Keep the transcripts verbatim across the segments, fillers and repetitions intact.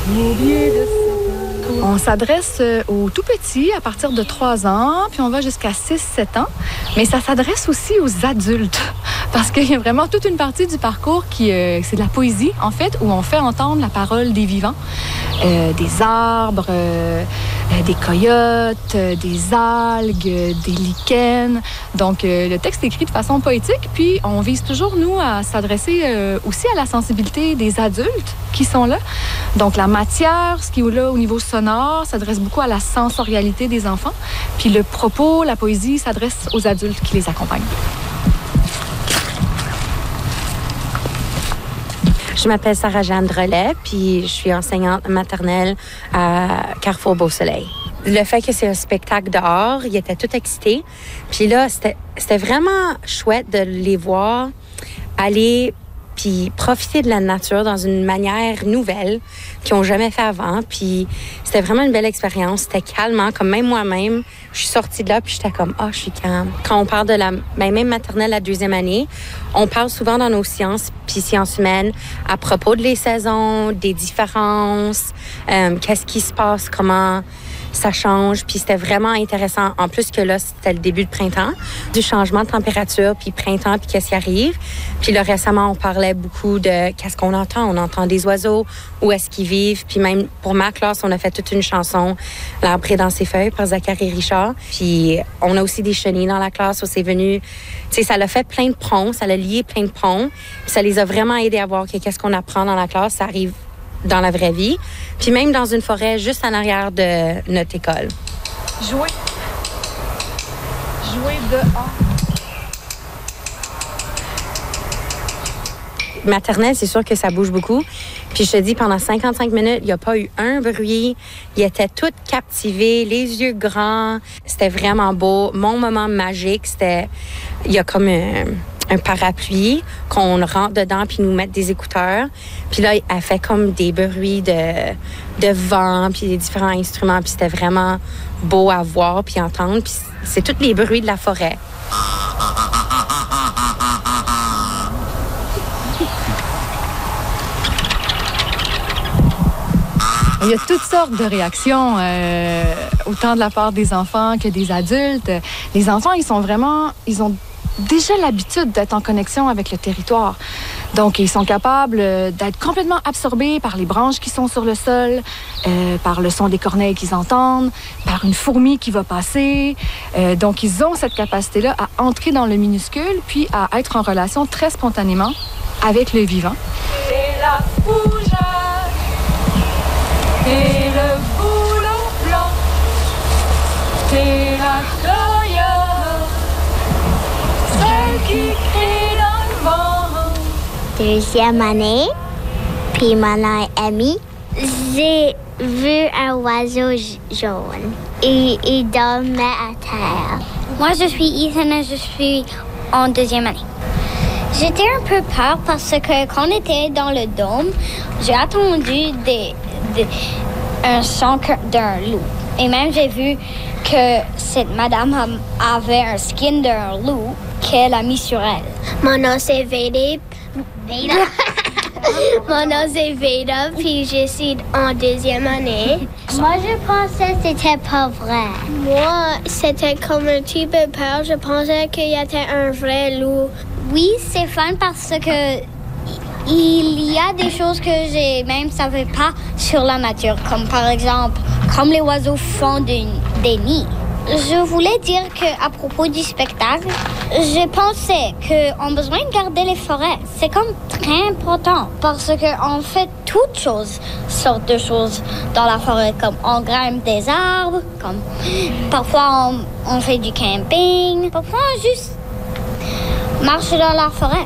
On s'adresse aux tout petits à partir de trois ans, puis on va jusqu'à six sept ans. Mais ça s'adresse aussi aux adultes, parce qu'il y a vraiment toute une partie du parcours qui, euh, c'est de la poésie, en fait, où on fait entendre la parole des vivants, euh, des arbres, euh, euh, des coyotes, euh, des algues, euh, des lichens. Donc, euh, le texte est écrit de façon poétique, puis on vise toujours, nous, à s'adresser euh, aussi à la sensibilité des adultes qui sont là. Donc, la matière, ce qui est là au niveau sonore, s'adresse beaucoup à la sensorialité des enfants. Puis le propos, la poésie, s'adresse aux adultes qui les accompagnent. Je m'appelle Sarah-Jeanne Drolet, puis je suis enseignante maternelle à Carrefour Beau-Soleil. Le fait que c'est un spectacle dehors, ils étaient tous excités. Puis là, c'était, c'était vraiment chouette de les voir aller puis profiter de la nature dans une manière nouvelle qu'ils n'ont jamais fait avant. Puis c'était vraiment une belle expérience. C'était calmant, comme même moi-même. Je suis sortie de là, puis j'étais comme, ah, oh, je suis calme. Quand on parle de la ben, même maternelle, la deuxième année, on parle souvent dans nos sciences, puis sciences humaines, à propos de les saisons, des différences, euh, qu'est-ce qui se passe, comment ça change. Puis c'était vraiment intéressant. En plus que là, c'était le début de printemps, du changement de température, puis printemps, puis qu'est-ce qui arrive. Puis là, récemment, on parlait beaucoup de qu'est-ce qu'on entend. On entend des oiseaux, où est-ce qu'ils vivent. Puis même pour ma classe, on a fait toute une chanson, L'arbre est dans ses feuilles, par Zachary Richard. Puis on a aussi des chenilles dans la classe où c'est venu... Tu sais, ça l'a fait plein de ponts, ça l'a lié plein de ponts. Puis ça les a vraiment aidés à voir que qu'est-ce qu'on apprend dans la classe, ça arrive dans la vraie vie, puis même dans une forêt juste en arrière de notre école. Jouer. Jouer dehors. Maternelle, c'est sûr que ça bouge beaucoup. Puis je te dis, pendant cinquante-cinq minutes, il n'y a pas eu un bruit. Ils étaient tous captivés, les yeux grands. C'était vraiment beau. Mon moment magique, c'était... Il y a comme un... un parapluie qu'on rentre dedans puis nous mettre des écouteurs. Puis là, elle fait comme des bruits de, de vent puis des différents instruments. Puis c'était vraiment beau à voir puis entendre. Puis c'est tous les bruits de la forêt. Il y a toutes sortes de réactions, euh, autant de la part des enfants que des adultes. Les enfants, ils sont vraiment... Ils ont déjà l'habitude d'être en connexion avec le territoire. Donc, ils sont capables d'être complètement absorbés par les branches qui sont sur le sol, euh, par le son des corneilles qu'ils entendent, par une fourmi qui va passer. Euh, donc, ils ont cette capacité-là à entrer dans le minuscule, puis à être en relation très spontanément avec le vivant. C'est la fougère et le boulot blanc, c'est la coyote, celle qui crie dans le vent. Deuxième année, puis mon nom est Amy. J'ai vu un oiseau jaune et il dormait à terre. Moi, je suis Ethan et je suis en deuxième année. J'étais un peu peur parce que quand on était dans le dôme, j'ai attendu des, des, un son d'un loup. Et même j'ai vu que cette madame avait un skin d'un loup qu'elle a mis sur elle. Mon nom c'est Veda. Veda? Mon nom c'est Veda, puis je suis en deuxième année. Moi, je pensais que c'était pas vrai. Moi, c'était comme un petit peu peur. Je pensais qu'il y avait un vrai loup. Oui, c'est fun parce que il y a des choses que j'ai même savais pas sur la nature, comme par exemple, comme les oiseaux font des, des nids. Je voulais dire qu'à propos du spectacle, je pensais qu'on a besoin de garder les forêts. C'est comme très important parce qu'on fait toutes choses, sortes de choses dans la forêt, comme on grimpe des arbres, comme parfois on, on fait du camping, parfois on juste marche dans la forêt.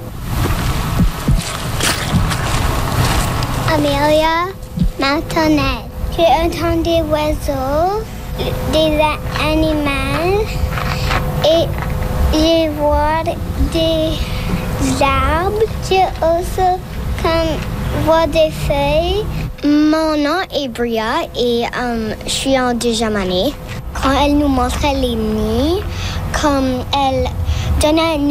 Amelia Martinez. J'ai entendu des oiseaux, des animaux et j'ai vu des arbres. J'ai aussi comme voir des feuilles. Mon nom est Bria et um, je suis en deuxième année. Quand elle nous montrait les nids, comme elle donnait